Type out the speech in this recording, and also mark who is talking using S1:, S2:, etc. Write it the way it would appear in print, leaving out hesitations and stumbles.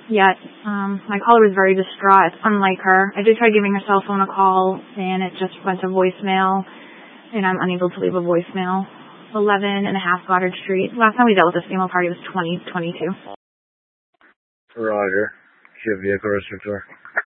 S1: yet. My caller was very distraught. It's unlike her. I did try giving her cell phone a call, and it just went to voicemail, and I'm unable to leave a voicemail. 11 and a half Goddard Street. Last time we dealt with this female party was 2022.
S2: Roger. Do you have vehicle restrictor?